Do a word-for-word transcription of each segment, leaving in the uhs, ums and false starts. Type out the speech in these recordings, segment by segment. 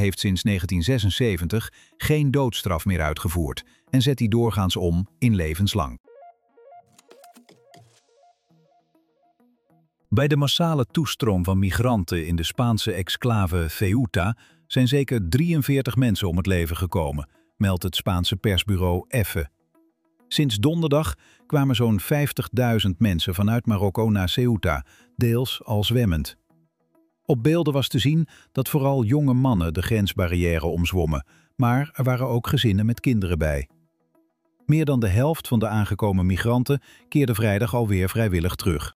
heeft sinds negentien zesenzeventig geen doodstraf meer uitgevoerd en zet die doorgaans om in levenslang. Bij de massale toestroom van migranten in de Spaanse exclave Ceuta zijn zeker drieënveertig mensen om het leven gekomen, meldt het Spaanse persbureau EFE. Sinds donderdag kwamen zo'n vijftigduizend mensen vanuit Marokko naar Ceuta, deels al zwemmend. Op beelden was te zien dat vooral jonge mannen de grensbarrière omzwommen, maar er waren ook gezinnen met kinderen bij. Meer dan de helft van de aangekomen migranten keerde vrijdag alweer vrijwillig terug.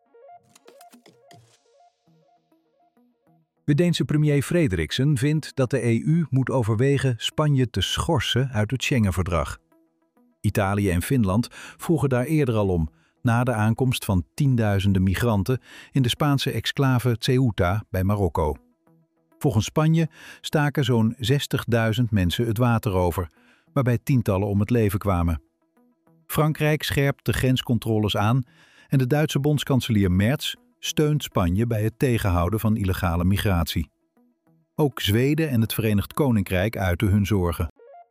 De Deense premier Frederiksen vindt dat de E U moet overwegen Spanje te schorsen uit het Schengen-verdrag. Italië en Finland vroegen daar eerder al om, na de aankomst van tienduizenden migranten in de Spaanse exclave Ceuta bij Marokko. Volgens Spanje staken zo'n zestigduizend mensen het water over, waarbij tientallen om het leven kwamen. Frankrijk scherpt de grenscontroles aan en de Duitse bondskanselier Merz steunt Spanje bij het tegenhouden van illegale migratie. Ook Zweden en het Verenigd Koninkrijk uiten hun zorgen.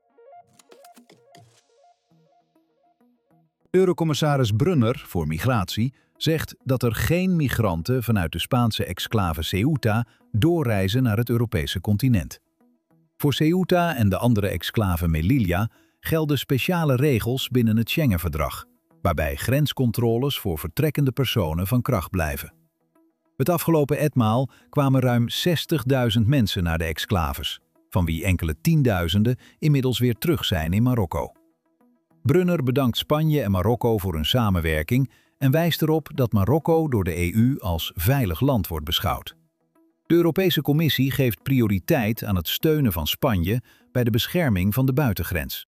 Eurocommissaris Brunner voor migratie zegt dat er geen migranten vanuit de Spaanse exclave Ceuta doorreizen naar het Europese continent. Voor Ceuta en de andere exclave Melilla gelden speciale regels binnen het Schengen-verdrag, waarbij grenscontroles voor vertrekkende personen van kracht blijven. Het afgelopen etmaal kwamen ruim zestigduizend mensen naar de exclaves, van wie enkele tienduizenden inmiddels weer terug zijn in Marokko. Brunner bedankt Spanje en Marokko voor hun samenwerking en wijst erop dat Marokko door de E U als veilig land wordt beschouwd. De Europese Commissie geeft prioriteit aan het steunen van Spanje bij de bescherming van de buitengrens.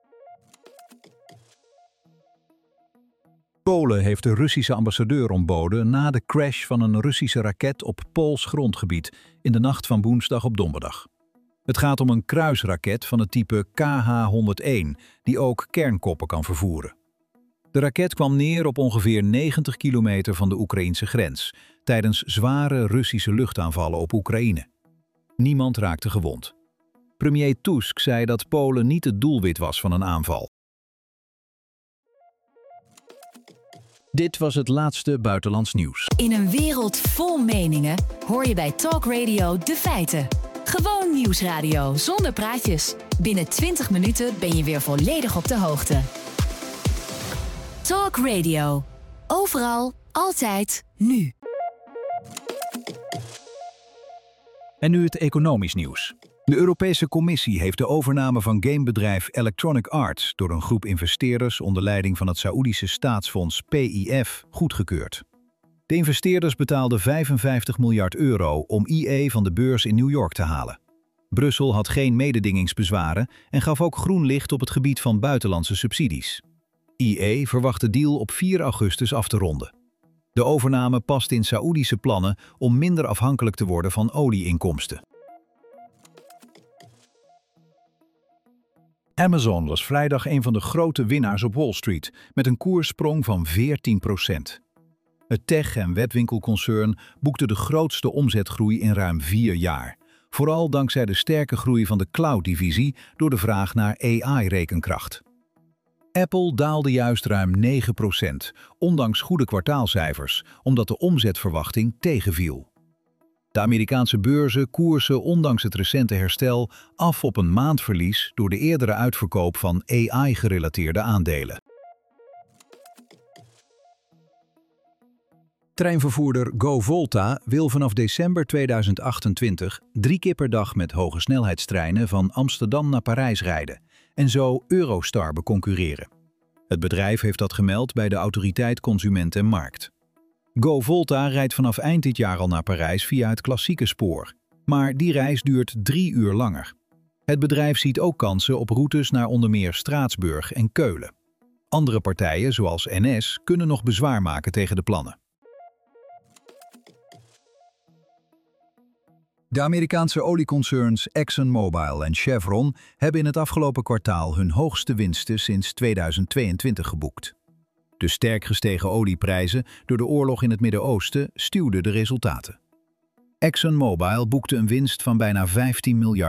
Polen heeft de Russische ambassadeur ontboden na de crash van een Russische raket op Pools grondgebied in de nacht van woensdag op donderdag. Het gaat om een kruisraket van het type K H honderdéén, die ook kernkoppen kan vervoeren. De raket kwam neer op ongeveer negentig kilometer van de Oekraïnse grens, tijdens zware Russische luchtaanvallen op Oekraïne. Niemand raakte gewond. Premier Tusk zei dat Polen niet het doelwit was van een aanval. Dit was het laatste buitenlands nieuws. In een wereld vol meningen hoor je bij Talk Radio de feiten. Gewoon nieuwsradio zonder praatjes. Binnen twintig minuten ben je weer volledig op de hoogte. Talk Radio. Overal, altijd, nu. En nu het economisch nieuws. De Europese Commissie heeft de overname van gamebedrijf Electronic Arts door een groep investeerders onder leiding van het Saoedische staatsfonds P I F goedgekeurd. De investeerders betaalden vijfenvijftig miljard euro om I E van de beurs in New York te halen. Brussel had geen mededingingsbezwaren en gaf ook groen licht op het gebied van buitenlandse subsidies. I E verwacht de deal op vier augustus af te ronden. De overname past in Saoedische plannen om minder afhankelijk te worden van olieinkomsten. Amazon was vrijdag een van de grote winnaars op Wall Street met een koerssprong van veertien procent. Het tech- en webwinkelconcern boekte de grootste omzetgroei in ruim vier jaar. Vooral dankzij de sterke groei van de cloud-divisie door de vraag naar A I-rekenkracht. Apple daalde juist ruim negen procent, ondanks goede kwartaalcijfers, omdat de omzetverwachting tegenviel. De Amerikaanse beurzen koersen ondanks het recente herstel af op een maandverlies door de eerdere uitverkoop van A I-gerelateerde aandelen. Treinvervoerder GoVolta wil vanaf december tweeduizend achtentwintig drie keer per dag met hoge snelheidstreinen van Amsterdam naar Parijs rijden en zo Eurostar beconcurreren. Het bedrijf heeft dat gemeld bij de Autoriteit Consument en Markt. GoVolta rijdt vanaf eind dit jaar al naar Parijs via het klassieke spoor, maar die reis duurt drie uur langer. Het bedrijf ziet ook kansen op routes naar onder meer Straatsburg en Keulen. Andere partijen, zoals N S, kunnen nog bezwaar maken tegen de plannen. De Amerikaanse olieconcerns ExxonMobil en Chevron hebben in het afgelopen kwartaal hun hoogste winsten sinds tweeduizend tweeëntwintig geboekt. De sterk gestegen olieprijzen door de oorlog in het Midden-Oosten stuwden de resultaten. ExxonMobil boekte een winst van bijna vijftien miljard